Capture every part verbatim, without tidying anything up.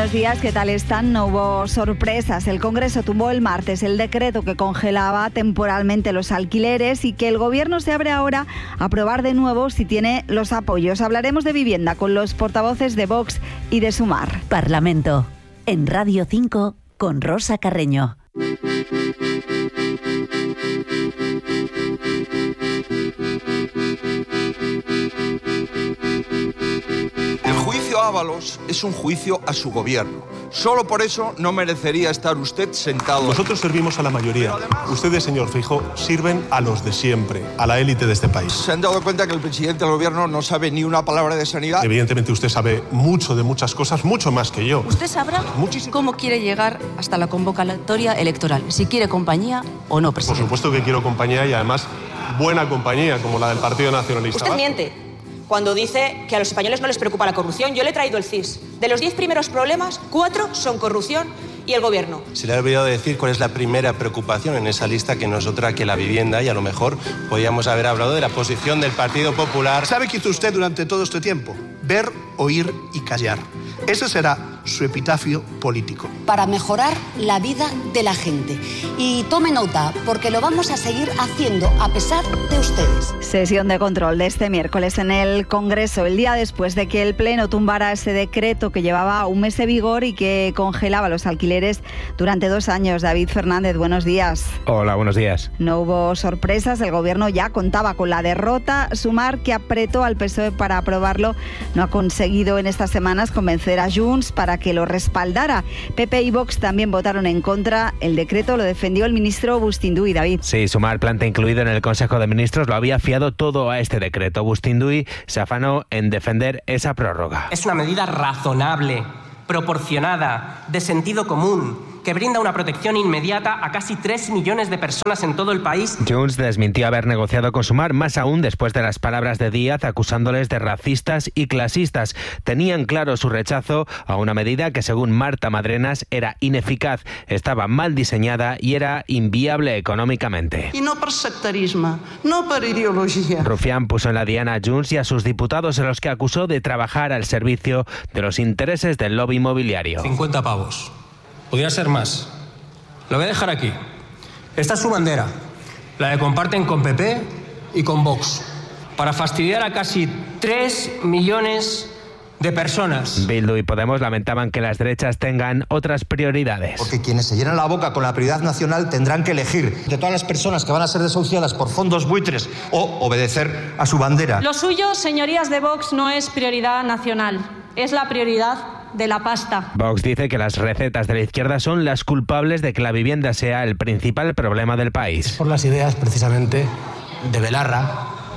buenos días, ¿qué tal están? No hubo sorpresas. El Congreso tumbó el martes el decreto que congelaba temporalmente los alquileres y que el Gobierno se abre ahora a aprobar de nuevo si tiene los apoyos. Hablaremos de vivienda con los portavoces de Vox y de Sumar. Parlamento, en Radio cinco, con Rosa Carreño. El juicio Ábalos es un juicio a su gobierno. Solo por eso no merecería estar usted sentado. Nosotros servimos a la mayoría. Además, ustedes, señor Feijóo, sirven a los de siempre, a la élite de este país. ¿Se han dado cuenta que el presidente del gobierno no sabe ni una palabra de sanidad? Evidentemente usted sabe mucho de muchas cosas, mucho más que yo. Usted sabrá Muchísimo. cómo quiere llegar hasta la convocatoria electoral, si quiere compañía o no, presidente. Por supuesto que quiero compañía y además buena compañía, como la del Partido Nacionalista Vasco. Usted miente cuando dice que a los españoles no les preocupa la corrupción. Yo le he traído el C I S. De los diez primeros problemas, cuatro son corrupción y el gobierno. Se le ha olvidado decir cuál es la primera preocupación en esa lista, que no es otra que la vivienda, y a lo mejor podríamos haber hablado de la posición del Partido Popular. ¿Sabe qué hizo usted durante todo este tiempo? Ver, oír y callar. Ese será su epitafio político. Para mejorar la vida de la gente. Y tome nota, porque lo vamos a seguir haciendo a pesar de ustedes. Sesión de control de este miércoles en el Congreso, el día después de que el Pleno tumbara ese decreto que llevaba un mes de vigor y que congelaba los alquileres durante dos años. David Fernández, buenos días. Hola, buenos días. No hubo sorpresas, el Gobierno ya contaba con la derrota. Sumar, que apretó al P S O E para aprobarlo, no ha conseguido en estas semanas convencer a Junts para que lo respaldara. P P y Vox también votaron en contra. El decreto lo defendió el ministro Bustinduy. David. Sí, Sumar, planta incluido en el Consejo de Ministros, lo había fiado todo a este decreto. Bustinduy se afanó en defender esa prórroga. Es una medida razonable, proporcionada, de sentido común, que brinda una protección inmediata a casi tres millones de personas en todo el país. Junts desmintió haber negociado con Sumar, más aún después de las palabras de Díaz acusándoles de racistas y clasistas. Tenían claro su rechazo a una medida que, según Marta Madrenas, era ineficaz, estaba mal diseñada y era inviable económicamente. Y no por sectarismo, no por ideología. Rufián puso en la diana a Junts y a sus diputados, en los que acusó de trabajar al servicio de los intereses del lobby inmobiliario. cincuenta pavos. Podría ser más. Lo voy a dejar aquí. Esta es su bandera, la que comparten con P P y con Vox, para fastidiar a casi tres millones de personas. Bildu y Podemos lamentaban que las derechas tengan otras prioridades. Porque quienes se llenan la boca con la prioridad nacional tendrán que elegir de todas las personas que van a ser desahuciadas por fondos buitres o obedecer a su bandera. Lo suyo, señorías de Vox, no es prioridad nacional, es la prioridad de la pasta. Vox dice que las recetas de la izquierda son las culpables de que la vivienda sea el principal problema del país. Por las ideas, precisamente, de Belarra,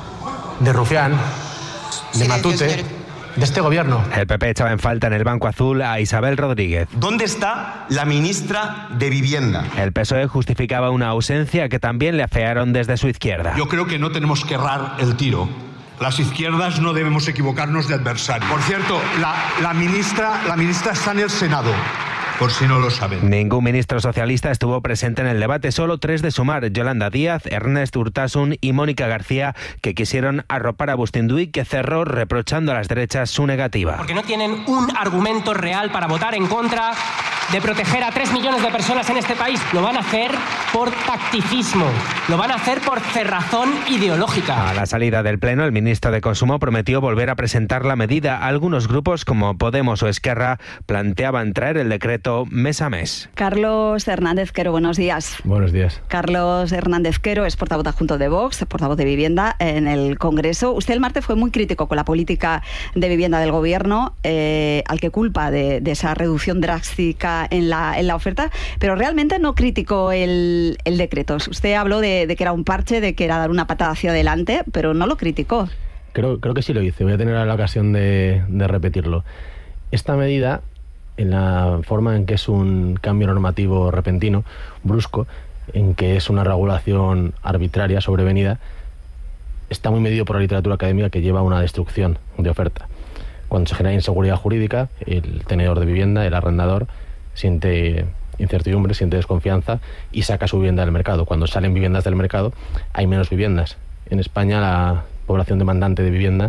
de Rufián, de Matute, de este gobierno. El P P echaba en falta en el Banco Azul a Isabel Rodríguez. ¿Dónde está la ministra de Vivienda? El P S O E justificaba una ausencia que también le afearon desde su izquierda. Yo creo que no tenemos que errar el tiro. Las izquierdas no debemos equivocarnos de adversario. Por cierto, la, la, ministra, la ministra está en el Senado, por si no lo saben. Ningún ministro socialista estuvo presente en el debate, solo tres de Sumar: Yolanda Díaz, Ernest Urtasun y Mónica García, que quisieron arropar a Bustinduy, que cerró reprochando a las derechas su negativa. Porque no tienen un argumento real para votar en contra de proteger a tres millones de personas en este país. Lo van a hacer por tacticismo, lo van a hacer por cerrazón ideológica. A la salida del Pleno, el ministro de Consumo prometió volver a presentar la medida. Algunos grupos, como Podemos o Esquerra, planteaban traer el decreto mes a mes. Carlos Hernández Quero, buenos días. Buenos días. Carlos Hernández Quero es portavoz adjunto de Vox, portavoz de Vivienda en el Congreso. Usted el martes fue muy crítico con la política de vivienda del Gobierno, eh, al que culpa de, de esa reducción drástica en la, en la oferta, pero realmente no criticó el, el decreto. Usted habló de, de que era un parche, de que era dar una patada hacia adelante, pero no lo criticó. Creo, creo que sí lo hice, voy a tener la ocasión de, de repetirlo. Esta medida, en la forma en que es un cambio normativo repentino, brusco, en que es una regulación arbitraria, sobrevenida, está muy medido por la literatura académica, que lleva a una destrucción de oferta. Cuando se genera inseguridad jurídica, el tenedor de vivienda, el arrendador, siente incertidumbre, siente desconfianza y saca su vivienda del mercado. Cuando salen viviendas del mercado, hay menos viviendas. En España la población demandante de vivienda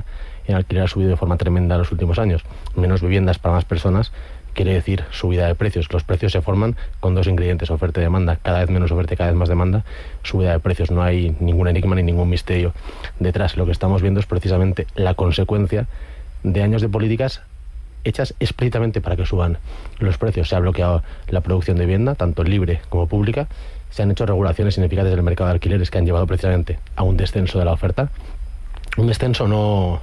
en alquiler ha subido de forma tremenda en los últimos años. Menos viviendas para más personas quiere decir subida de precios. Los precios se forman con dos ingredientes, oferta y demanda. Cada vez menos oferta y cada vez más demanda, subida de precios. No hay ningún enigma ni ningún misterio detrás. Lo que estamos viendo es precisamente la consecuencia de años de políticas hechas explícitamente para que suban los precios. Se ha bloqueado la producción de vivienda, tanto libre como pública. Se han hecho regulaciones ineficaces del mercado de alquileres que han llevado precisamente a un descenso de la oferta. Un descenso no,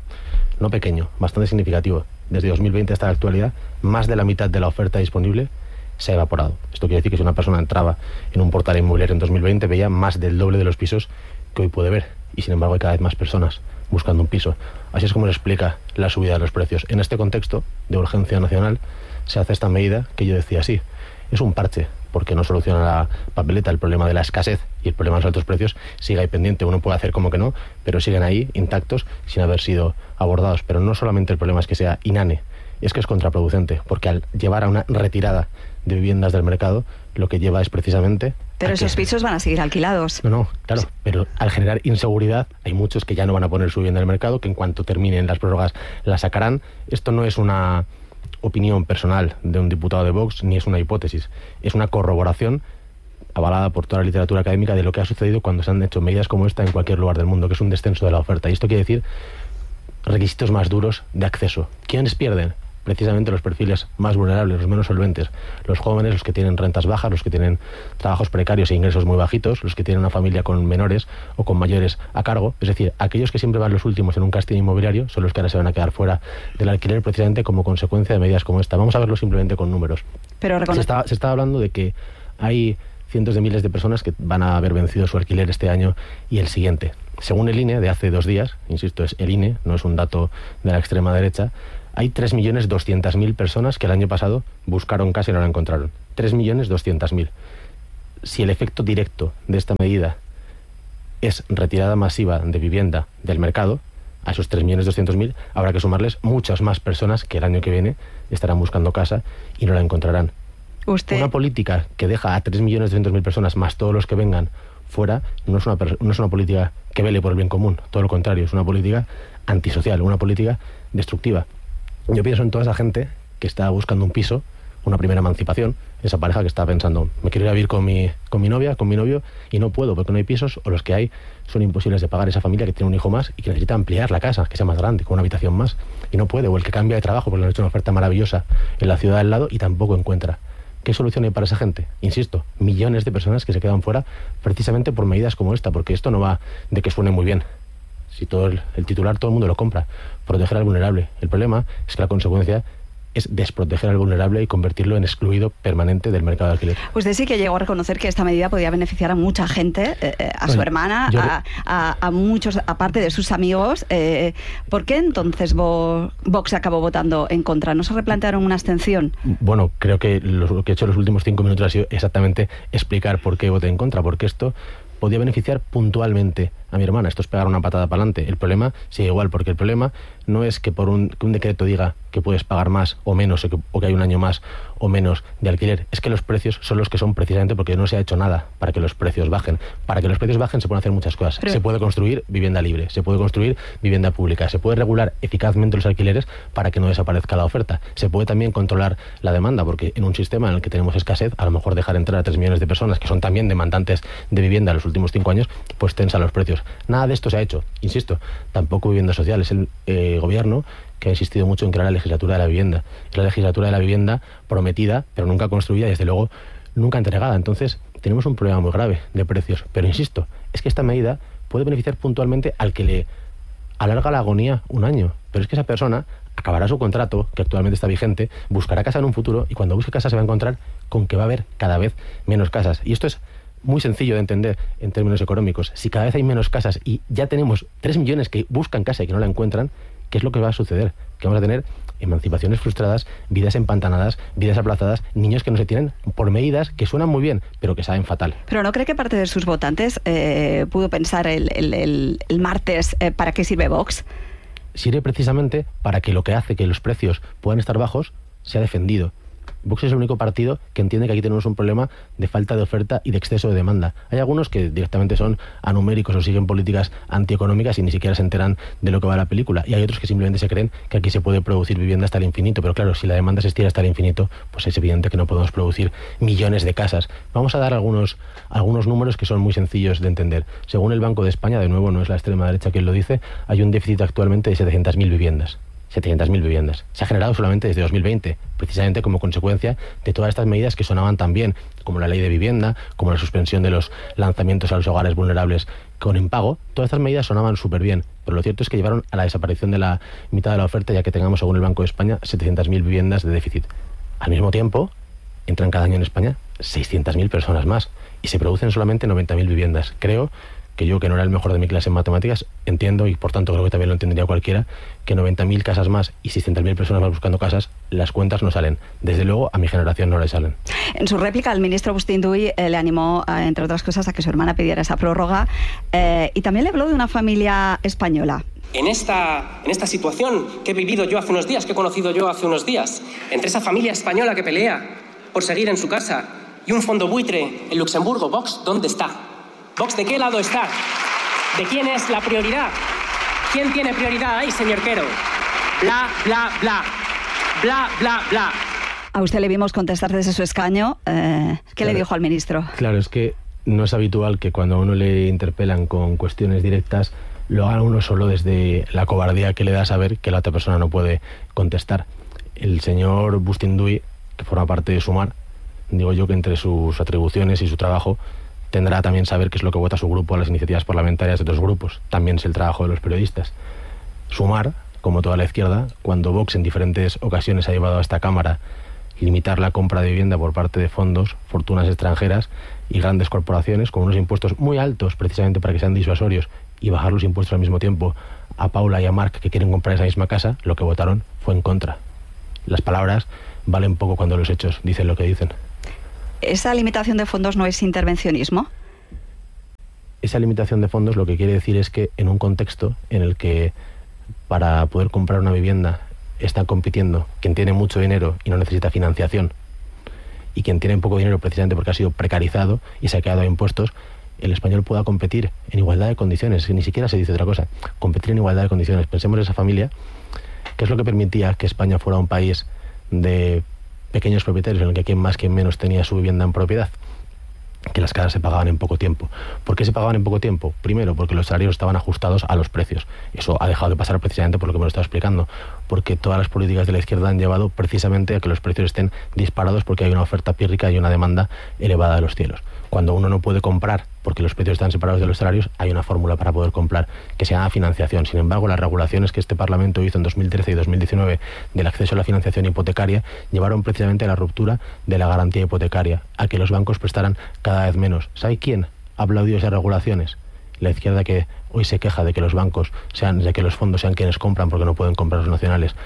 no pequeño, bastante significativo. Desde dos mil veinte hasta la actualidad, más de la mitad de la oferta disponible se ha evaporado. Esto quiere decir que si una persona entraba en un portal inmobiliario en dos mil veinte, veía más del doble de los pisos que hoy puede ver. Y sin embargo hay cada vez más personas buscando un piso. Así es como se explica la subida de los precios. En este contexto de urgencia nacional se hace esta medida que yo decía, sí, es un parche, porque no soluciona la papeleta, el problema de la escasez y el problema de los altos precios sigue ahí pendiente. Uno puede hacer como que no, pero siguen ahí intactos sin haber sido abordados. Pero no solamente el problema es que sea inane, es que es contraproducente, porque al llevar a una retirada de viviendas del mercado, lo que lleva es precisamente... Pero esos que... pisos van a seguir alquilados. No, no, claro, sí. Pero al generar inseguridad, hay muchos que ya no van a poner su vivienda en el mercado, que en cuanto terminen las prórrogas la sacarán. Esto no es una opinión personal de un diputado de Vox, ni es una hipótesis, es una corroboración avalada por toda la literatura académica de lo que ha sucedido cuando se han hecho medidas como esta en cualquier lugar del mundo, que es un descenso de la oferta. Y esto quiere decir requisitos más duros de acceso. ¿Quiénes pierden? Precisamente los perfiles más vulnerables, los menos solventes, los jóvenes, los que tienen rentas bajas, los que tienen trabajos precarios e ingresos muy bajitos, los que tienen una familia con menores o con mayores a cargo. Es decir, aquellos que siempre van los últimos en un casting inmobiliario son los que ahora se van a quedar fuera del alquiler precisamente como consecuencia de medidas como esta. Vamos a verlo simplemente con números. Pero reconoce... se, está, se está hablando de que hay cientos de miles de personas que van a haber vencido su alquiler este año y el siguiente. Según el I N E de hace dos días, insisto, es el I N E, no es un dato de la extrema derecha, hay tres millones doscientas mil personas que el año pasado buscaron casa y no la encontraron. tres millones doscientas mil. Si el efecto directo de esta medida es retirada masiva de vivienda del mercado, a esos tres millones doscientas mil habrá que sumarles muchas más personas que el año que viene estarán buscando casa y no la encontrarán. Usted... Una política que deja a tres millones doscientas mil personas más todos los que vengan fuera no es una, no es una política que vele por el bien común, todo lo contrario, es una política antisocial, una política destructiva. Yo pienso en toda esa gente que está buscando un piso, una primera emancipación, esa pareja que está pensando, me quiero ir a vivir con mi, con mi novia, con mi novio, y no puedo porque no hay pisos, o los que hay son imposibles de pagar. Esa familia que tiene un hijo más y que necesita ampliar la casa, que sea más grande, con una habitación más, y no puede, o el que cambia de trabajo porque le han hecho una oferta maravillosa en la ciudad del lado y tampoco encuentra. ¿Qué solución hay para esa gente? Insisto, millones de personas que se quedan fuera precisamente por medidas como esta, porque esto no va de que suene muy bien. Si todo el, el titular, todo el mundo lo compra. Proteger al vulnerable. El problema es que la consecuencia es desproteger al vulnerable y convertirlo en excluido permanente del mercado de alquiler. Usted sí que llegó a reconocer que esta medida podía beneficiar a mucha gente, eh, a bueno, su hermana, yo... a, a, a muchos, aparte de sus amigos. Eh, ¿Por qué entonces Vox acabó votando en contra? ¿No se replantearon una abstención? Bueno, creo que lo que he hecho en los últimos cinco minutos ha sido exactamente explicar por qué voté en contra, porque esto podía beneficiar puntualmente a mi hermana. Esto es pegar una patada para adelante. El problema sigue igual, porque el problema no es que por un, que un decreto diga que puedes pagar más o menos, o que, o que hay un año más o menos de alquiler. Es que los precios son los que son precisamente porque no se ha hecho nada para que los precios bajen. Para que los precios bajen se pueden hacer muchas cosas. Pero... se puede construir vivienda libre, se puede construir vivienda pública, se puede regular eficazmente los alquileres para que no desaparezca la oferta. Se puede también controlar la demanda, porque en un sistema en el que tenemos escasez, a lo mejor dejar entrar a tres millones de personas que son también demandantes de vivienda en los últimos cinco años, pues tensa los precios. Nada de esto se ha hecho, insisto, tampoco vivienda social. Es el eh, gobierno que ha insistido mucho en crear la legislatura de la vivienda. Es la legislatura de la vivienda prometida, pero nunca construida y desde luego nunca entregada. Entonces tenemos un problema muy grave de precios. Pero insisto, es que esta medida puede beneficiar puntualmente al que le alarga la agonía un año. Pero es que esa persona acabará su contrato, que actualmente está vigente, buscará casa en un futuro y cuando busque casa se va a encontrar con que va a haber cada vez menos casas. Y esto es muy sencillo de entender en términos económicos. Si cada vez hay menos casas y ya tenemos tres millones que buscan casa y que no la encuentran, ¿qué es lo que va a suceder? Que vamos a tener emancipaciones frustradas, vidas empantanadas, vidas aplazadas, niños que no se tienen por medidas que suenan muy bien, pero que saben fatal. ¿Pero no cree que parte de sus votantes eh, pudo pensar el, el, el, el martes eh, para qué sirve Vox? Sirve precisamente para que lo que hace que los precios puedan estar bajos sea defendido. Vox es el único partido que entiende que aquí tenemos un problema de falta de oferta y de exceso de demanda. Hay algunos que directamente son anuméricos o siguen políticas antieconómicas y ni siquiera se enteran de lo que va la película. Y hay otros que simplemente se creen que aquí se puede producir vivienda hasta el infinito. Pero claro, si la demanda se estira hasta el infinito, pues es evidente que no podemos producir millones de casas. Vamos a dar algunos, algunos números que son muy sencillos de entender. Según el Banco de España, de nuevo no es la extrema derecha quien lo dice, hay un déficit actualmente de setecientas mil viviendas. setecientas mil viviendas. Se ha generado solamente desde dos mil veinte, precisamente como consecuencia de todas estas medidas que sonaban tan bien, como la ley de vivienda, como la suspensión de los lanzamientos a los hogares vulnerables con impago. Todas estas medidas sonaban súper bien, pero lo cierto es que llevaron a la desaparición de la mitad de la oferta, ya que tengamos, según el Banco de España, setecientas mil viviendas de déficit. Al mismo tiempo, entran cada año en España seiscientas mil personas más y se producen solamente noventa mil viviendas. Creo que yo, que no era el mejor de mi clase en matemáticas, entiendo, y por tanto creo que también lo entendería cualquiera, que noventa mil casas más y seiscientas mil personas más buscando casas, las cuentas no salen. Desde luego, a mi generación no le salen. En su réplica, el ministro Agustín Duy eh, le animó, eh, entre otras cosas, a que su hermana pidiera esa prórroga eh, y también le habló de una familia española. En esta, en esta situación que he vivido yo hace unos días, que he conocido yo hace unos días, entre esa familia española que pelea por seguir en su casa y un fondo buitre en Luxemburgo, Vox, ¿dónde está? Vox, ¿de qué lado está? ¿De quién es la prioridad? ¿Quién tiene prioridad ahí, señor Quero? Bla, bla, bla. Bla, bla, bla. A usted le vimos contestar desde su escaño. Eh, ¿Qué claro, le dijo al ministro? Claro, es que no es habitual que cuando a uno le interpelan con cuestiones directas lo haga uno solo desde la cobardía que le da a saber que la otra persona no puede contestar. El señor Agustín Duy, que forma parte de Sumar, digo yo que entre sus atribuciones y su trabajo tendrá también saber qué es lo que vota su grupo a las iniciativas parlamentarias de otros grupos. También es el trabajo de los periodistas. Sumar, como toda la izquierda, cuando Vox en diferentes ocasiones ha llevado a esta Cámara limitar la compra de vivienda por parte de fondos, fortunas extranjeras y grandes corporaciones, con unos impuestos muy altos precisamente para que sean disuasorios, y bajar los impuestos al mismo tiempo a Paula y a Marc, que quieren comprar esa misma casa, lo que votaron fue en contra. Las palabras valen poco cuando los hechos dicen lo que dicen. ¿Esa limitación de fondos no es intervencionismo? Esa limitación de fondos lo que quiere decir es que en un contexto en el que para poder comprar una vivienda está compitiendo quien tiene mucho dinero y no necesita financiación, y quien tiene poco dinero precisamente porque ha sido precarizado y se ha quedado a impuestos, el español pueda competir en igualdad de condiciones, que ni siquiera se dice otra cosa, competir en igualdad de condiciones. Pensemos en esa familia, que es lo que permitía que España fuera un país de pequeños propietarios, en el que quien más, quien menos tenía su vivienda en propiedad, que las casas se pagaban en poco tiempo. ¿Por qué se pagaban en poco tiempo? Primero, porque los salarios estaban ajustados a los precios. Eso ha dejado de pasar precisamente por lo que me lo estaba explicando, porque todas las políticas de la izquierda han llevado precisamente a que los precios estén disparados porque hay una oferta pírrica y una demanda elevada de los cielos. Cuando uno no puede comprar porque los precios están separados de los salarios, hay una fórmula para poder comprar que se llama financiación. Sin embargo, las regulaciones que este Parlamento hizo en dos mil trece y dos mil diecinueve del acceso a la financiación hipotecaria llevaron precisamente a la ruptura de la garantía hipotecaria, a que los bancos prestaran cada vez menos. ¿Sabe quién aplaudió esas regulaciones? La izquierda, que hoy se queja de que los bancos sean, de que los fondos sean quienes compran porque no pueden comprar los nacionales.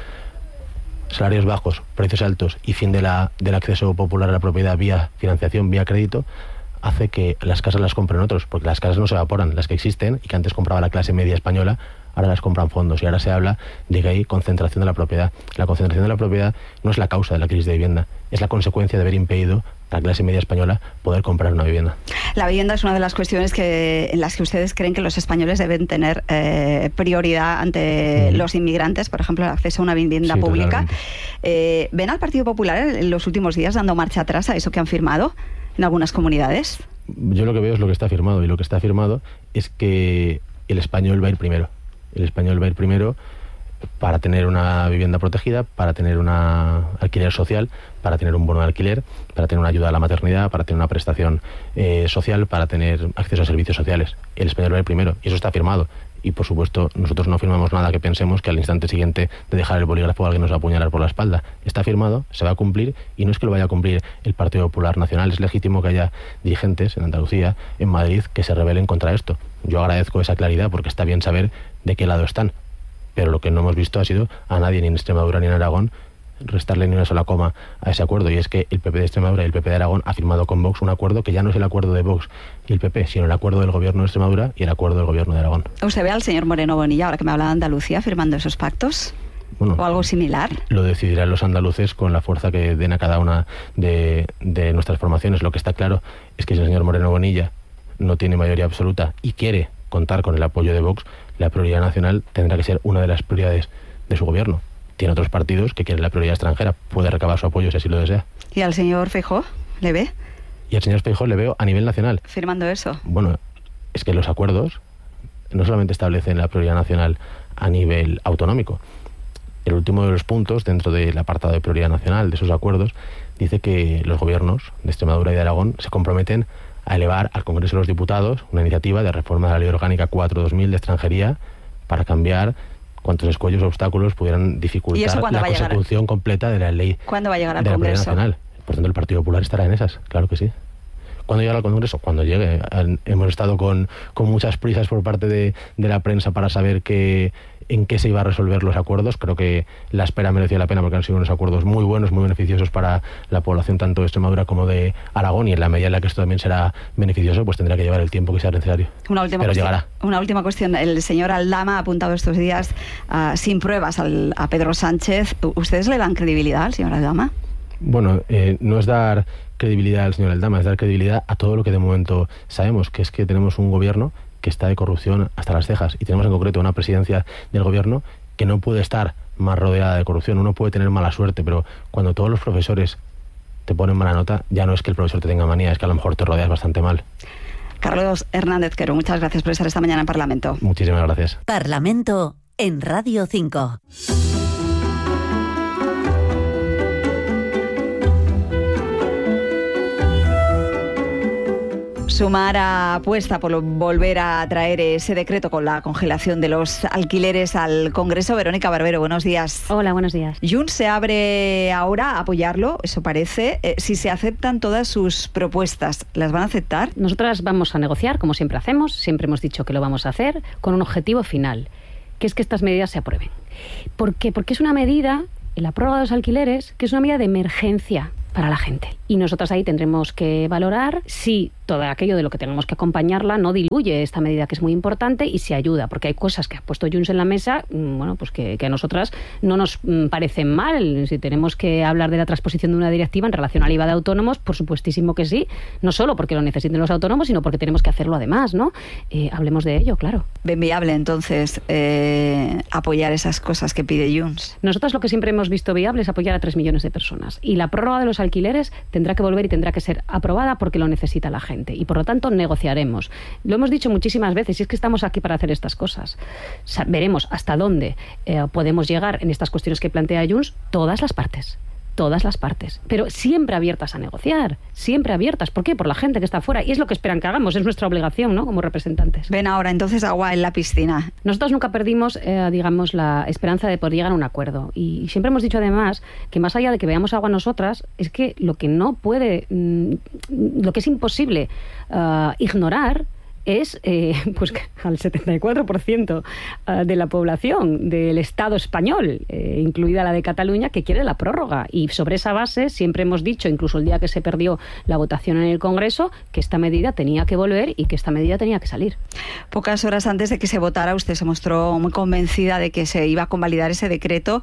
Salarios bajos, precios altos y fin de la, del acceso popular a la propiedad vía financiación, vía crédito, hace que las casas las compren otros, porque las casas no se evaporan, las que existen y que antes compraba la clase media española, ahora las compran fondos, y ahora se habla de que hay concentración de la propiedad. La concentración de la propiedad no es la causa de la crisis de vivienda, es la consecuencia de haber impedido a la clase media española poder comprar una vivienda. La vivienda es una de las cuestiones que, en las que ustedes creen que los españoles deben tener eh, prioridad ante mm. los inmigrantes, por ejemplo, el acceso a una vivienda sí, pública. Eh, ¿Ven al Partido Popular en los últimos días dando marcha atrás a eso que han firmado en algunas comunidades? Yo lo que veo es lo que está firmado, y lo que está firmado es que el español va a ir primero. El español va a ir primero para tener una vivienda protegida, para tener un alquiler social, para tener un bono de alquiler, para tener una ayuda a la maternidad, para tener una prestación eh, social, para tener acceso a servicios sociales. El español va a ir primero, y eso está firmado. Y, por supuesto, nosotros no firmamos nada que pensemos que al instante siguiente de dejar el bolígrafo alguien nos va a apuñalar por la espalda. Está firmado, se va a cumplir, y no es que lo vaya a cumplir el Partido Popular Nacional. Es legítimo que haya dirigentes en Andalucía, en Madrid, que se rebelen contra esto. Yo agradezco esa claridad, porque está bien saber de qué lado están. Pero lo que no hemos visto ha sido a nadie, ni en Extremadura ni en Aragón, restarle ni una sola coma a ese acuerdo, y es que el P P de Extremadura y el P P de Aragón ha firmado con Vox un acuerdo que ya no es el acuerdo de Vox y el P P, sino el acuerdo del gobierno de Extremadura y el acuerdo del gobierno de Aragón. ¿Usted ve al señor Moreno Bonilla, ahora que me habla de Andalucía, firmando esos pactos? Bueno, o algo similar. Lo decidirán los andaluces con la fuerza que den a cada una de, de nuestras formaciones. Lo que está claro es que si el señor Moreno Bonilla no tiene mayoría absoluta y quiere contar con el apoyo de Vox, la prioridad nacional tendrá que ser una de las prioridades de su gobierno. Tiene otros partidos que quieren la prioridad extranjera, puede recabar su apoyo si así lo desea. ¿Y al señor Feijóo le ve? Y al señor Feijóo le veo a nivel nacional. Firmando eso. Bueno, es que los acuerdos no solamente establecen la prioridad nacional a nivel autonómico. El último de los puntos, dentro del apartado de prioridad nacional de esos acuerdos, dice que los gobiernos de Extremadura y de Aragón se comprometen a elevar al Congreso de los Diputados una iniciativa de reforma de la Ley Orgánica cuatro barra dos mil de extranjería para cambiar cuantos escollos o obstáculos pudieran dificultar la consecución completa de la ley ¿Cuándo va a llegar al de la Congreso? prioridad nacional. Por tanto, el Partido Popular estará en esas, claro que sí. ¿Cuándo llegará al Congreso? Cuando llegue. Hemos estado con, con muchas prisas por parte de, de la prensa para saber que, en qué se iba a resolver los acuerdos. Creo que la espera mereció la pena porque han sido unos acuerdos muy buenos, muy beneficiosos para la población tanto de Extremadura como de Aragón, y en la medida en la que esto también será beneficioso, pues tendrá que llevar el tiempo que sea necesario. Una última Pero cuestión, llegará. Una última cuestión. El señor Aldama ha apuntado estos días uh, sin pruebas al, a Pedro Sánchez. ¿Ustedes le dan credibilidad al señor Aldama? Bueno, eh, no es dar credibilidad al señor Aldama, es dar credibilidad a todo lo que de momento sabemos, que es que tenemos un gobierno que está de corrupción hasta las cejas, y tenemos en concreto una presidencia del gobierno que no puede estar más rodeada de corrupción. Uno puede tener mala suerte, pero cuando todos los profesores te ponen mala nota, ya no es que el profesor te tenga manía, es que a lo mejor te rodeas bastante mal. Carlos Hernández Quero, muchas gracias por estar esta mañana en Parlamento. Muchísimas gracias. Parlamento en Radio cinco. Sumar apuesta por volver a traer ese decreto con la congelación de los alquileres al Congreso. Verónica Barbero, buenos días. Hola, buenos días. Junts se abre ahora a apoyarlo, eso parece. Eh, si se aceptan todas sus propuestas, ¿las van a aceptar? Nosotras vamos a negociar, como siempre hacemos, siempre hemos dicho que lo vamos a hacer, con un objetivo final, que es que estas medidas se aprueben. ¿Por qué? Porque es una medida, la prórroga de los alquileres, que es una medida de emergencia para la gente. Y nosotras ahí tendremos que valorar si todo aquello de lo que tenemos que acompañarla no diluye esta medida, que es muy importante, y si ayuda, porque hay cosas que ha puesto Junts en la mesa, bueno, pues que, que a nosotras no nos parecen mal. Si tenemos que hablar de la transposición de una directiva en relación al I V A de autónomos, por supuestísimo que sí, no solo porque lo necesiten los autónomos, sino porque tenemos que hacerlo además, ¿no? Eh, hablemos de ello, claro. ¿Ven viable entonces eh, apoyar esas cosas que pide Junts? Nosotras lo que siempre hemos visto viable es apoyar a tres millones de personas, y la prórroga de los alquileres tendrá que volver y tendrá que ser aprobada porque lo necesita la gente, y por lo tanto negociaremos. Lo hemos dicho muchísimas veces, y es que estamos aquí para hacer estas cosas. O sea, veremos hasta dónde eh, podemos llegar en estas cuestiones que plantea Junts, todas las partes. Todas las partes, pero siempre abiertas a negociar, siempre abiertas. ¿Por qué? Por la gente que está afuera, y es lo que esperan que hagamos, es nuestra obligación, ¿no?, como representantes. Ven ahora entonces agua en la piscina. Nosotros nunca perdimos, eh, digamos, la esperanza de poder llegar a un acuerdo, y siempre hemos dicho además que más allá de que veamos agua nosotras, es que lo que no puede, mmm, lo que es imposible uh, ignorar es eh, pues al setenta y cuatro por ciento de la población del Estado español, eh, incluida la de Cataluña, que quiere la prórroga. Y sobre esa base siempre hemos dicho, incluso el día que se perdió la votación en el Congreso, que esta medida tenía que volver y que esta medida tenía que salir. Pocas horas antes de que se votara, usted se mostró muy convencida de que se iba a convalidar ese decreto.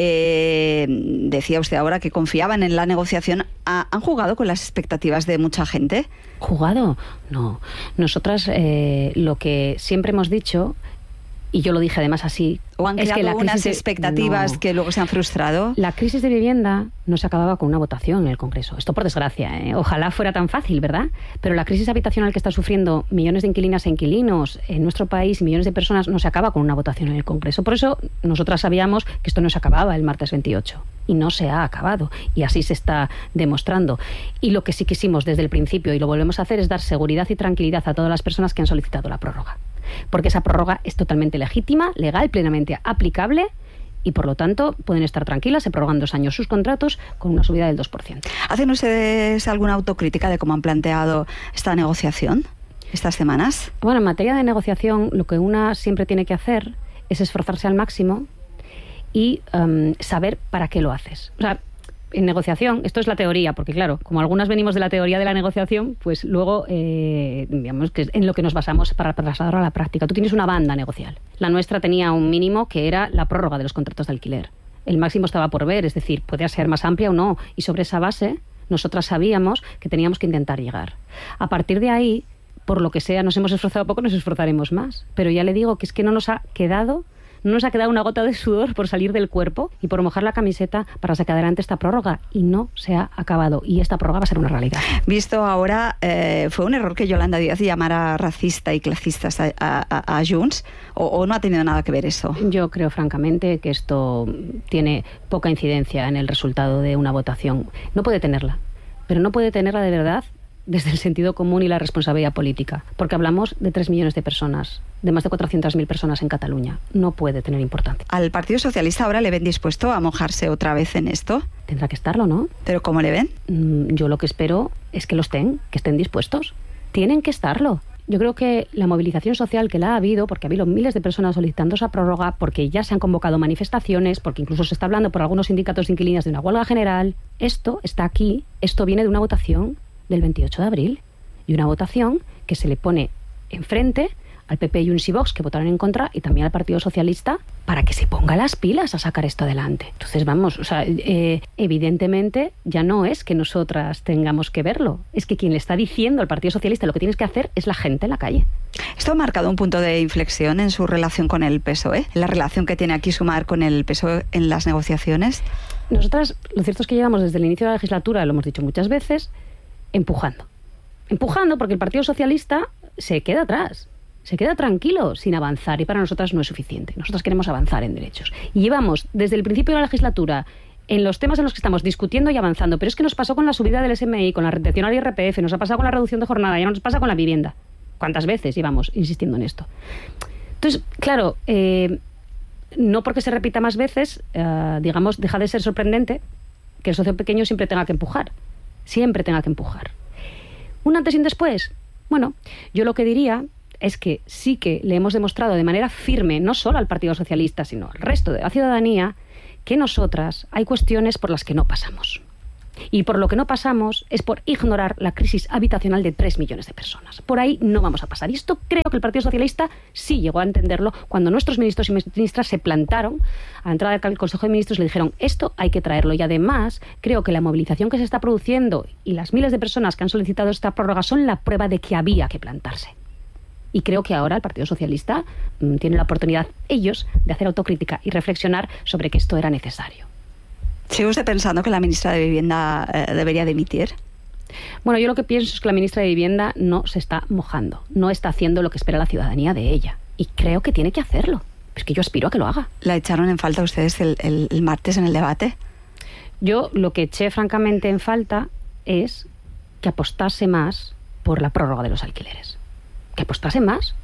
Eh, decía usted ahora que confiaban en la negociación. ¿Han jugado con las expectativas de mucha gente? ¿Jugado? No. Nosotras eh, lo que siempre hemos dicho, y yo lo dije además así, ¿o han creado es que la unas de... expectativas no. que luego se han frustrado? La crisis de vivienda no se acababa con una votación en el Congreso. Esto por desgracia, ¿eh? Ojalá fuera tan fácil, ¿verdad? Pero la crisis habitacional que está sufriendo millones de inquilinas e inquilinos en nuestro país y millones de personas no se acaba con una votación en el Congreso. Por eso nosotras sabíamos que esto no se acababa el martes veintiocho. Y no se ha acabado. Y así se está demostrando. Y lo que sí quisimos desde el principio, y lo volvemos a hacer, es dar seguridad y tranquilidad a todas las personas que han solicitado la prórroga. Porque esa prórroga es totalmente legítima, legal, plenamente aplicable, y por lo tanto pueden estar tranquilas, se prorrogan dos años sus contratos con una subida del dos por ciento. ¿Hacen ustedes alguna autocrítica de cómo han planteado esta negociación estas semanas? Bueno, en materia de negociación, lo que una siempre tiene que hacer es esforzarse al máximo y um, saber para qué lo haces. O sea, en negociación, esto es la teoría, porque claro, como algunas venimos de la teoría de la negociación, pues luego, eh, digamos que es en lo que nos basamos para trasladarlo a la práctica. Tú tienes una banda negocial. La nuestra tenía un mínimo que era la prórroga de los contratos de alquiler. El máximo estaba por ver, es decir, podía ser más amplia o no, y sobre esa base nosotras sabíamos que teníamos que intentar llegar. A partir de ahí, por lo que sea, nos hemos esforzado poco, nos esforzaremos más. Pero ya le digo que es que no nos ha quedado... No nos ha quedado una gota de sudor por salir del cuerpo y por mojar la camiseta para sacar adelante esta prórroga. Y no se ha acabado. Y esta prórroga va a ser una realidad. Visto ahora, eh, ¿fue un error que Yolanda Díaz llamara racista y clasistas a, a, a Junts? ¿O, ¿O no ha tenido nada que ver eso? Yo creo, francamente, que esto tiene poca incidencia en el resultado de una votación. No puede tenerla. Pero no puede tenerla de verdad desde el sentido común y la responsabilidad política, porque hablamos de tres millones de personas, de más de cuatrocientas mil personas en Cataluña. No puede tener importancia. ¿Al Partido Socialista ahora le ven dispuesto a mojarse otra vez en esto? Tendrá que estarlo, ¿no? ¿Pero cómo le ven? Yo lo que espero es que lo estén, que estén dispuestos. Tienen que estarlo. Yo creo que la movilización social que la ha habido, porque ha habido miles de personas solicitando esa prórroga, porque ya se han convocado manifestaciones, porque incluso se está hablando por algunos sindicatos de inquilinas de una huelga general, esto está aquí, esto viene de una votación del veintiocho de abril, y una votación que se le pone enfrente al P P y Junts y Vox, que votaron en contra, y también al Partido Socialista, para que se ponga las pilas a sacar esto adelante. Entonces, vamos, o sea, eh, evidentemente ya no es que nosotras tengamos que verlo, es que quien le está diciendo al Partido Socialista lo que tienes que hacer es la gente en la calle. ¿Esto ha marcado un punto de inflexión en su relación con el P S O E? ¿La relación que tiene aquí Sumar con el P S O E en las negociaciones? Nosotras, lo cierto es que llevamos desde el inicio de la legislatura, lo hemos dicho muchas veces, empujando. Empujando porque el Partido Socialista se queda atrás, se queda tranquilo sin avanzar, y para nosotras no es suficiente. Nosotras queremos avanzar en derechos. Y llevamos desde el principio de la legislatura en los temas en los que estamos discutiendo y avanzando, pero es que nos pasó con la subida del S M I, con la retención al I R P F, nos ha pasado con la reducción de jornada, ya nos pasa con la vivienda. ¿Cuántas veces llevamos insistiendo en esto? Entonces, claro, eh, no porque se repita más veces, eh, digamos, deja de ser sorprendente que el socio pequeño siempre tenga que empujar. Siempre tenga que empujar. ¿Un antes y un después? Bueno, yo lo que diría es que sí que le hemos demostrado de manera firme, no solo al Partido Socialista, sino al resto de la ciudadanía, que nosotras hay cuestiones por las que no pasamos. Y por lo que no pasamos es por ignorar la crisis habitacional de tres millones de personas. Por ahí no vamos a pasar. Y esto creo que el Partido Socialista sí llegó a entenderlo cuando nuestros ministros y ministras se plantaron a la entrada del Consejo de Ministros y le dijeron, esto hay que traerlo. Y además creo que la movilización que se está produciendo y las miles de personas que han solicitado esta prórroga son la prueba de que había que plantarse. Y creo que ahora el Partido Socialista mmm, tiene la oportunidad, ellos, de hacer autocrítica y reflexionar sobre que esto era necesario. ¿Sigue usted pensando que la ministra de Vivienda eh, debería dimitir? Bueno, yo lo que pienso es que la ministra de Vivienda no se está mojando, no está haciendo lo que espera la ciudadanía de ella. Y creo que tiene que hacerlo. Es que yo aspiro a que lo haga. ¿La echaron en falta ustedes el, el, el martes en el debate? Yo lo que eché francamente en falta es que apostase más por la prórroga de los alquileres. Que apostase más.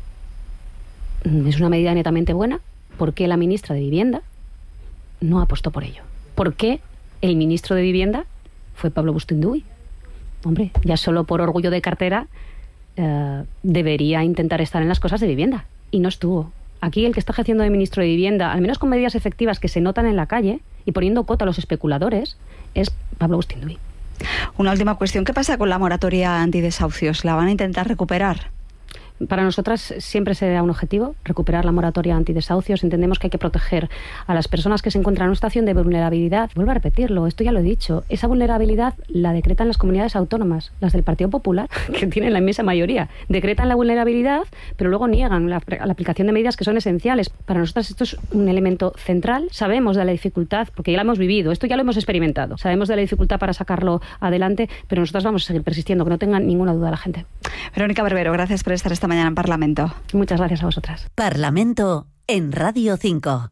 Es una medida netamente buena. ¿Por qué la ministra de Vivienda no apostó por ello? ¿Por qué el ministro de Vivienda fue Pablo Bustinduy? Hombre, ya solo por orgullo de cartera eh, debería intentar estar en las cosas de vivienda. Y no estuvo. Aquí el que está ejerciendo de ministro de Vivienda, al menos con medidas efectivas que se notan en la calle y poniendo cota a los especuladores, es Pablo Bustinduy. Una última cuestión. ¿Qué pasa con la moratoria antidesahucios? ¿La van a intentar recuperar? Para nosotras siempre será un objetivo recuperar la moratoria antidesahucios. Entendemos que hay que proteger a las personas que se encuentran en una situación de vulnerabilidad. Vuelvo a repetirlo, esto ya lo he dicho. Esa vulnerabilidad la decretan las comunidades autónomas, las del Partido Popular, que tienen la inmensa mayoría. Decretan la vulnerabilidad, pero luego niegan la, la aplicación de medidas que son esenciales. Para nosotras esto es un elemento central. Sabemos de la dificultad, porque ya la hemos vivido, esto ya lo hemos experimentado. Sabemos de la dificultad para sacarlo adelante, pero nosotras vamos a seguir persistiendo, que no tengan ninguna duda la gente. Verónica Barbero, gracias por estar esta mañana en Parlamento. Muchas gracias a vosotras. Parlamento en Radio cinco.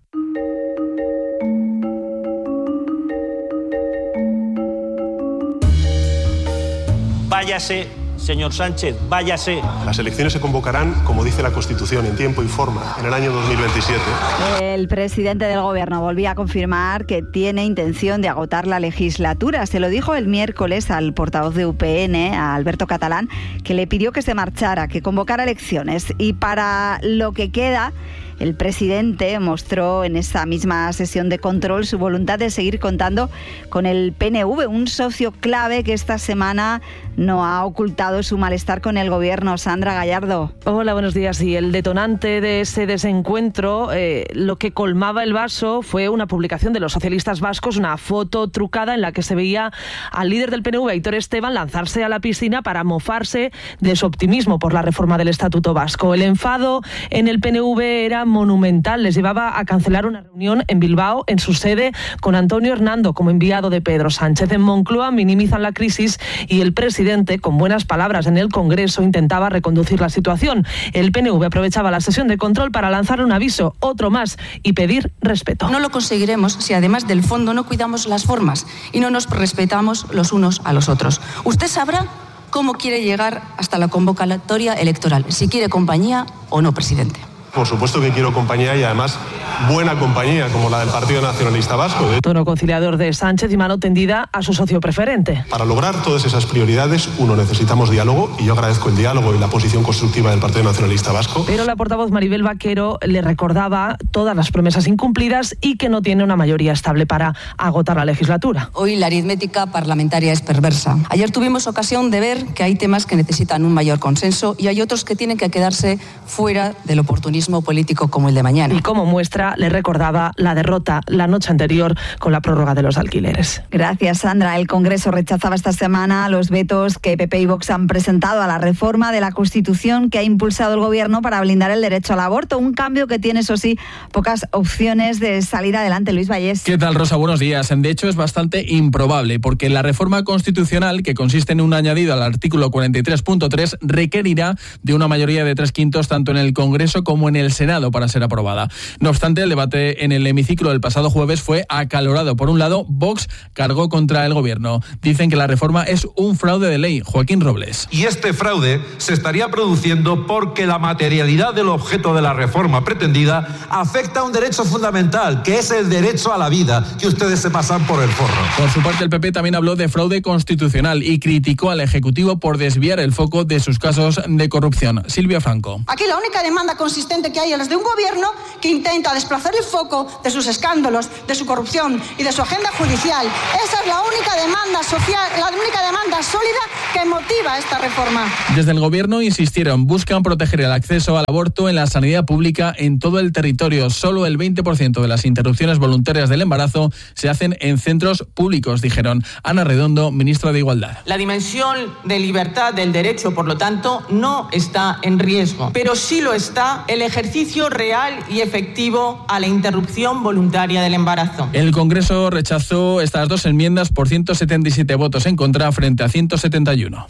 Váyase, señor Sánchez, váyase. Las elecciones se convocarán, como dice la Constitución, en tiempo y forma, en el año dos mil veintisiete. El presidente del Gobierno volvía a confirmar que tiene intención de agotar la legislatura. Se lo dijo el miércoles al portavoz de U P N, a Alberto Catalán, que le pidió que se marchara, que convocara elecciones. Y para lo que queda, El presidente mostró en esa misma sesión de control su voluntad de seguir contando con el P N V, un socio clave que esta semana no ha ocultado su malestar con el gobierno. Sandra Gallardo. Hola, buenos días. Y el detonante de ese desencuentro, eh, lo que colmaba el vaso fue una publicación de los socialistas vascos, una foto trucada en la que se veía al líder del P N V, Aitor Esteban, lanzarse a la piscina para mofarse de su optimismo por la reforma del Estatuto Vasco. El enfado en el P N V era monumental, les llevaba a cancelar una reunión en Bilbao, en su sede, con Antonio Hernando como enviado de Pedro Sánchez. En Moncloa minimizan la crisis y el presidente, con buenas palabras en el Congreso, intentaba reconducir la situación. El P N V aprovechaba la sesión de control para lanzar un aviso, otro más, y pedir respeto. No lo conseguiremos si además del fondo no cuidamos las formas y no nos respetamos los unos a los otros. Usted sabrá cómo quiere llegar hasta la convocatoria electoral, si quiere compañía o no, presidente. Por supuesto que quiero compañía y además buena compañía como la del Partido Nacionalista Vasco. Tono conciliador de Sánchez y mano tendida a su socio preferente. Para lograr todas esas prioridades, uno, necesitamos diálogo y yo agradezco el diálogo y la posición constructiva del Partido Nacionalista Vasco. Pero la portavoz Maribel Vaquero le recordaba todas las promesas incumplidas y que no tiene una mayoría estable para agotar la legislatura. Hoy la aritmética parlamentaria es perversa. Ayer tuvimos ocasión de ver que hay temas que necesitan un mayor consenso y hay otros que tienen que quedarse fuera del oportunismo político como el de mañana. Y como muestra, le recordaba la derrota la noche anterior con la prórroga de los alquileres. Gracias, Sandra. El Congreso rechazaba esta semana los vetos que P P y Vox han presentado a la reforma de la Constitución que ha impulsado el Gobierno para blindar el derecho al aborto. Un cambio que tiene, eso sí, pocas opciones de salir adelante. Luis Vallés. ¿Qué tal, Rosa? Buenos días. De hecho, es bastante improbable, porque la reforma constitucional, que consiste en un añadido al artículo cuarenta y tres punto tres, requerirá de una mayoría de tres quintos tanto en el Congreso como en el Senado para ser aprobada. No obstante, el debate en el hemiciclo del pasado jueves fue acalorado. Por un lado, Vox cargó contra el Gobierno. Dicen que la reforma es un fraude de ley. Joaquín Robles. Y este fraude se estaría produciendo porque la materialidad del objeto de la reforma pretendida afecta a un derecho fundamental, que es el derecho a la vida, que ustedes se pasan por el forro. Por su parte, el P P también habló de fraude constitucional y criticó al Ejecutivo por desviar el foco de sus casos de corrupción. Silvia Franco. Aquí la única demanda consistente que hay es de un gobierno que intenta desplazar el foco de sus escándalos, de su corrupción y de su agenda judicial. Esa es la única demanda social, la única demanda sólida que motiva esta reforma. Desde el Gobierno insistieron, buscan proteger el acceso al aborto en la sanidad pública en todo el territorio. Solo el veinte por ciento de las interrupciones voluntarias del embarazo se hacen en centros públicos, dijeron. Ana Redondo, ministra de Igualdad. La dimensión de libertad del derecho, por lo tanto, no está en riesgo, pero sí lo está el ejercicio real y efectivo a la interrupción voluntaria del embarazo. El Congreso rechazó estas dos enmiendas por ciento setenta y siete votos en contra frente a ciento setenta y uno.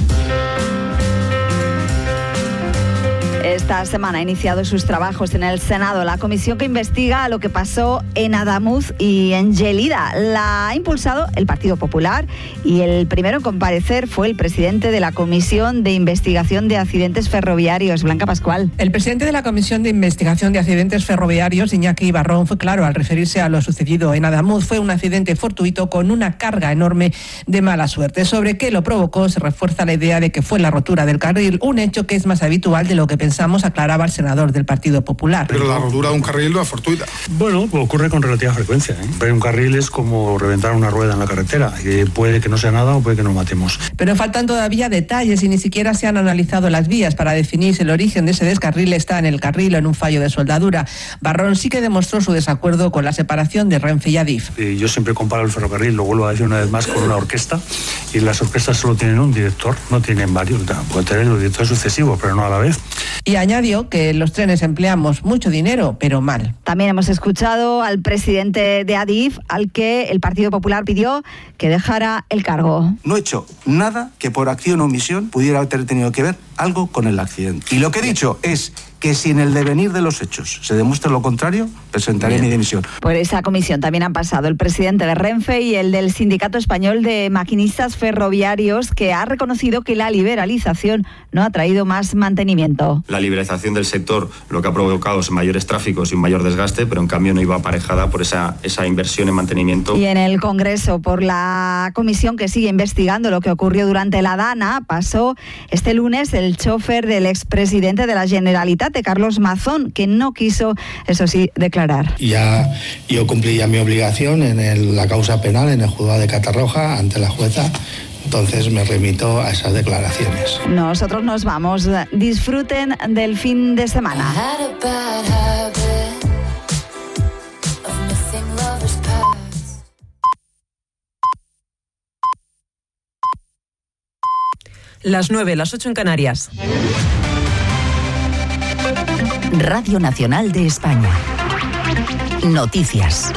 Esta semana ha iniciado sus trabajos en el Senado la comisión que investiga lo que pasó en Adamuz y en Gelida. La ha impulsado el Partido Popular y el primero en comparecer fue el presidente de la Comisión de Investigación de Accidentes Ferroviarios, Blanca Pascual. El presidente de la Comisión de Investigación de Accidentes Ferroviarios, Iñaki Ibarrón, fue claro al referirse a lo sucedido en Adamuz. Fue un accidente fortuito con una carga enorme de mala suerte. Sobre qué lo provocó se refuerza la idea de que fue la rotura del carril, un hecho que es más habitual de lo que pensamos, aclaraba el senador del Partido Popular. Pero la rotura de un carril no es fortuita. Bueno, pues ocurre con relativa frecuencia, ¿eh? Un carril es como reventar una rueda en la carretera, que puede que no sea nada o puede que nos matemos. Pero faltan todavía detalles y ni siquiera se han analizado las vías para definir si el origen de ese descarril está en el carril o en un fallo de soldadura. Barrón sí que demostró su desacuerdo con la separación de Renfe y Adif. Y yo siempre comparo el ferrocarril, lo vuelvo a decir una vez más, con una orquesta, y las orquestas solo tienen un director, no tienen varios. Pueden tener los directores sucesivos, pero no a la vez. Y añadió que en los trenes empleamos mucho dinero, pero mal. También hemos escuchado al presidente de Adif, al que el Partido Popular pidió que dejara el cargo. No he hecho nada que por acción o omisión pudiera haber tenido que ver algo con el accidente. Y lo que he dicho es que si en el devenir de los hechos se demuestra lo contrario, presentaré mi dimisión. Por esa comisión también han pasado el presidente de Renfe y el del Sindicato Español de Maquinistas Ferroviarios, que ha reconocido que la liberalización no ha traído más mantenimiento. La liberalización del sector lo que ha provocado es mayores tráficos y un mayor desgaste, pero en cambio no iba aparejada por esa, esa inversión en mantenimiento. Y en el Congreso, por la comisión que sigue investigando lo que ocurrió durante la Dana, pasó este lunes el al chofer del expresidente de la Generalitat, de Carlos Mazón, que no quiso, eso sí, declarar. Ya yo cumplí ya mi obligación en el, la causa penal en el juzgado de Catarroja ante la jueza. Entonces me remito a esas declaraciones. Nosotros nos vamos. Disfruten del fin de semana. Las nueve, las ocho en Canarias. Radio Nacional de España. Noticias.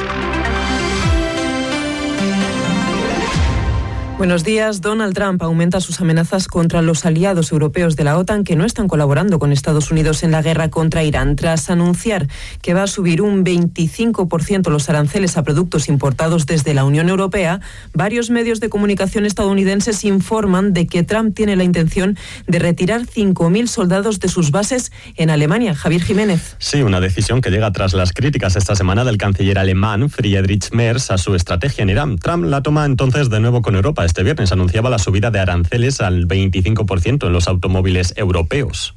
Buenos días. Donald Trump aumenta sus amenazas contra los aliados europeos de la OTAN que no están colaborando con Estados Unidos en la guerra contra Irán, tras anunciar que va a subir un veinticinco por ciento los aranceles a productos importados desde la Unión Europea. Varios medios de comunicación estadounidenses informan de que Trump tiene la intención de retirar cinco mil soldados de sus bases en Alemania. Javier Jiménez. Sí, una decisión que llega tras las críticas esta semana del canciller alemán Friedrich Merz a su estrategia en Irán. Trump la toma entonces de nuevo con Europa. Este viernes anunciaba la subida de aranceles al veinticinco por ciento en los automóviles europeos.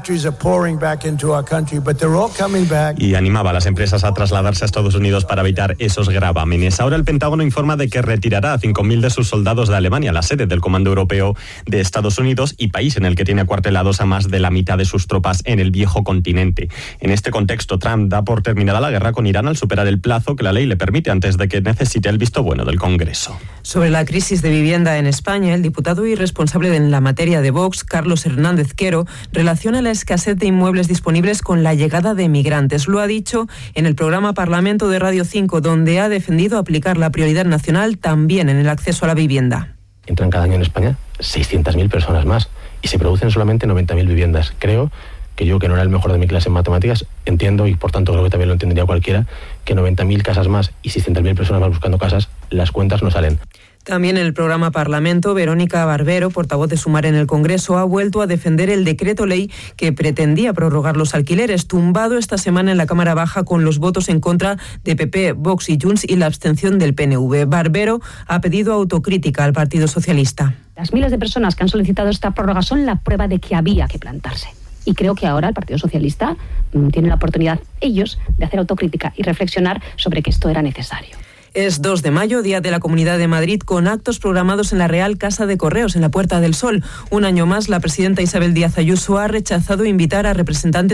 Y animaba a las empresas a trasladarse a Estados Unidos para evitar esos gravámenes. Ahora el Pentágono informa de que retirará a cinco mil de sus soldados de Alemania, la sede del Comando Europeo de Estados Unidos y país en el que tiene acuartelados a más de la mitad de sus tropas en el viejo continente. En este contexto, Trump da por terminada la guerra con Irán al superar el plazo que la ley le permite antes de que necesite el visto bueno del Congreso. Sobre la crisis de vivienda en España, el diputado y responsable en la materia de Vox, Carlos Hernández Quero, relaciona la escasez de inmuebles disponibles con la llegada de migrantes. Lo ha dicho en el programa Parlamento de Radio cinco, donde ha defendido aplicar la prioridad nacional también en el acceso a la vivienda. Entran cada año en España seiscientas mil personas más y se producen solamente noventa mil viviendas. Creo que yo, que no era el mejor de mi clase en matemáticas, entiendo, y por tanto creo que también lo entendería cualquiera, que noventa mil casas más y seiscientas mil personas más buscando casas, las cuentas no salen. También en el programa Parlamento, Verónica Barbero, portavoz de Sumar en el Congreso, ha vuelto a defender el decreto ley que pretendía prorrogar los alquileres, tumbado esta semana en la Cámara Baja con los votos en contra de P P, Vox y Junts y la abstención del P N V. Barbero ha pedido autocrítica al Partido Socialista. Las miles de personas que han solicitado esta prórroga son la prueba de que había que plantarse. Y creo que ahora el Partido Socialista mmm, tiene la oportunidad, ellos, de hacer autocrítica y reflexionar sobre que esto era necesario. Es dos de mayo, Día de la Comunidad de Madrid, con actos programados en la Real Casa de Correos, en la Puerta del Sol. Un año más, la presidenta Isabel Díaz Ayuso ha rechazado invitar a representantes